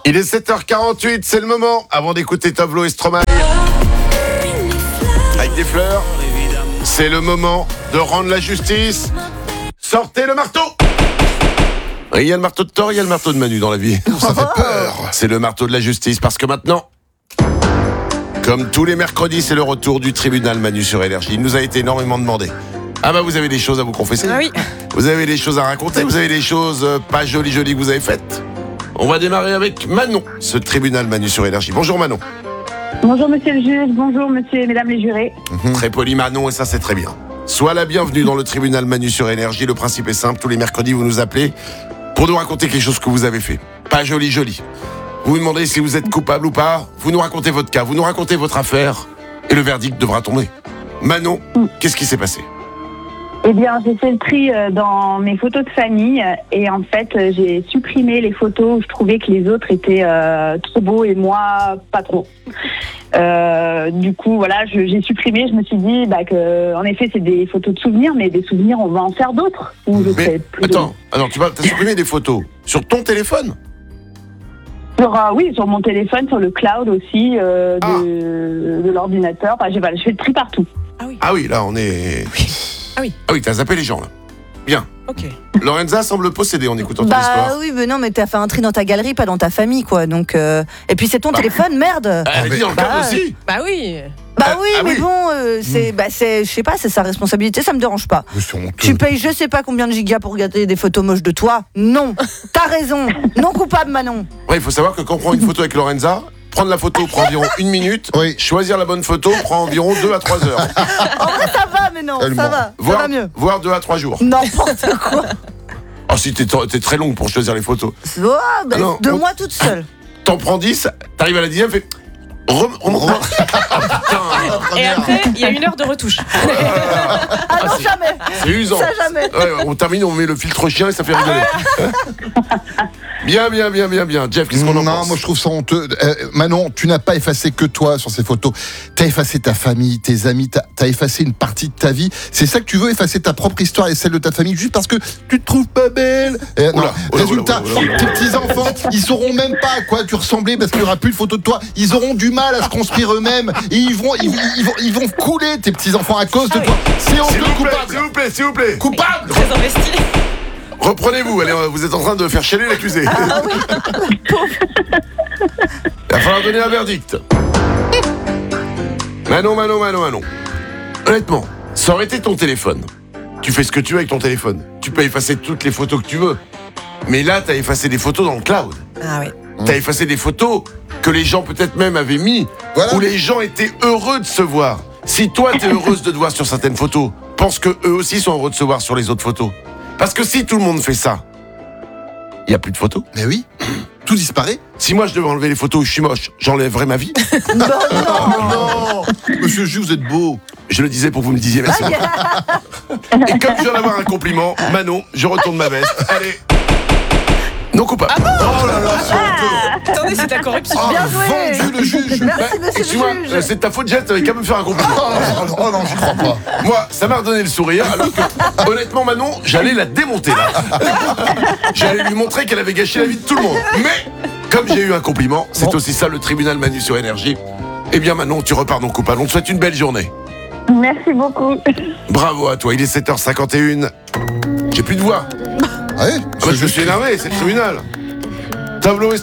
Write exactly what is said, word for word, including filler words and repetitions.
Il est sept heures quarante-huit, c'est le moment, avant d'écouter Tovlo et Stromae avec des fleurs, c'est le moment de rendre la justice. Sortez le marteau. Il y a le marteau de Thor, il y a le marteau de Manu dans la vie. Ça fait peur. C'est le marteau de la justice, parce que maintenant, comme tous les mercredis, c'est le retour du tribunal Manu sur Énergie. Il nous a été énormément demandé. Ah bah vous avez des choses à vous confesser. Ah oui. Vous avez des choses à raconter, vous avez des choses euh, pas jolies jolies que vous avez faites. On va démarrer avec Manon, ce tribunal Manu sur Énergie. Bonjour Manon. Bonjour monsieur le juge, bonjour monsieur et mesdames les jurés. Mmh. Très poli Manon, et ça c'est très bien. Sois la bienvenue dans le tribunal Manu sur Énergie. Le principe est simple, tous les mercredis vous nous appelez pour nous raconter quelque chose que vous avez fait. Pas joli joli. Vous vous demandez si vous êtes coupable ou pas, vous nous racontez votre cas, vous nous racontez votre affaire, et le verdict devra tomber. Manon, mmh. qu'est-ce qui s'est passé ? Eh bien, j'ai fait le tri dans mes photos de famille et en fait, j'ai supprimé les photos où je trouvais que les autres étaient euh, trop beaux et moi, pas trop. Euh, du coup, voilà, je, j'ai supprimé. Je me suis dit bah, que, en effet, c'est des photos de souvenirs, mais des souvenirs, on va en faire d'autres. Où je mais plus attends, alors tu vas t'as supprimé des photos sur ton téléphone ? Sur, euh, oui, sur mon téléphone, sur le cloud aussi, euh, ah. de, de l'ordinateur. Enfin, j'ai, voilà, je fais le tri partout. Ah oui. Ah oui, là, on est... Oui. Ah oui. Ah oui, t'as zappé les gens, là. Bien. Ok. Lorenza semble possédée en écoutant ton bah, histoire. Bah oui, mais non, mais t'as fait un tri dans ta galerie, pas dans ta famille, quoi. Donc, euh... et puis c'est ton bah. téléphone, merde. Ah, elle dit dans le cadre bah, aussi. Bah oui. Bah ah, oui, ah mais oui. bon, euh, c'est, mmh. bah c'est, je sais pas, c'est sa responsabilité, ça me dérange pas. Tu payes je sais pas combien de gigas pour regarder des photos moches de toi. Non, t'as raison, non coupable, Manon. Ouais, il faut savoir que quand on prend une photo avec Lorenza, prendre la photo prend environ une minute. Oui. Choisir la bonne photo prend environ deux à trois heures. En vrai, ça va, mais non, Tellement. ça va, Voire, ça va mieux. voire deux à trois jours. N'importe quoi. Ah si, t'es, t'es très longue pour choisir les photos. Oh, bah, Ah non, de on- moi toute seule. T'en prends dix, t'arrives à la dixième, fais... Rem, rem, rem. Ah, putain, Et après, il y a une heure de retouche. Ah non, c'est- jamais. c'est usant. Ça, jamais. Ouais, on termine, on met le filtre chien et ça fait rigoler. Bien, bien, bien, bien, bien. Jeff, qu'est-ce qu'on en Non, pense ? moi je trouve ça honteux. Euh, Manon, tu n'as pas effacé que toi sur ces photos. T'as effacé ta famille, tes amis, t'as, t'as effacé une partie de ta vie. C'est ça que tu veux, effacer ta propre histoire et celle de ta famille juste parce que tu te trouves pas belle. Euh, non. Oula, oula, Résultat, oula, oula, oula. tes petits-enfants, ils sauront même pas à quoi tu ressemblais parce qu'il n'y aura plus de photos de toi. Ils auront du mal à se construire eux-mêmes et ils vont, ils, ils vont, ils vont couler tes petits-enfants à cause de toi. C'est S'il honteux, vous plaît, s'il coupable. vous plaît, s'il vous plaît. Coupable. Très investi. Reprenez-vous, allez, vous êtes en train de faire chialer l'accusé. Ah oui. Il va falloir donner un verdict. Manon, Manon, Manon, Manon. Honnêtement, ça aurait été ton téléphone. Tu fais ce que tu veux avec ton téléphone. Tu peux effacer toutes les photos que tu veux. Mais là, t'as effacé des photos dans le cloud. Ah oui. T'as effacé des photos que les gens peut-être même avaient mis, Voilà. où les gens étaient heureux de se voir. Si toi, t'es heureuse de te voir sur certaines photos, pense que eux aussi sont heureux de se voir sur les autres photos. Parce que si tout le monde fait ça, il n'y a plus de photos. Mais oui, tout disparaît. Si moi, je devais enlever les photos où je suis moche, j'enlèverais ma vie. Non, non. Oh non, Monsieur le juge, vous êtes beau. Je le disais pour que vous me disiez merci. Et comme je viens d'avoir un compliment, Manon, je retourne ma veste. Allez. Non coupable. Oh là là, c'est honteux. Attendez, c'est ta corruption. Oh, Bien joué. vendu le juge. Merci, Bah, monsieur excuse-moi, le juge. euh, c'est de ta faute, Jet, t'avais qu'à me faire un compliment. Oh, non, oh non, j'y crois pas. Moi, ça m'a redonné le sourire, alors que, honnêtement, Manon, j'allais la démonter, là. J'allais lui montrer qu'elle avait gâché la vie de tout le monde. Mais, comme j'ai eu un compliment, c'est Bon. aussi ça le tribunal Manu sur Énergie. Eh bien, Manon, tu repars non coupable. On te souhaite une belle journée. Merci beaucoup. Bravo à toi, il est sept heures cinquante et une. J'ai plus de voix. Ah ouais, Ah bah, je me suis énervé, c'est le tribunal. Tableau et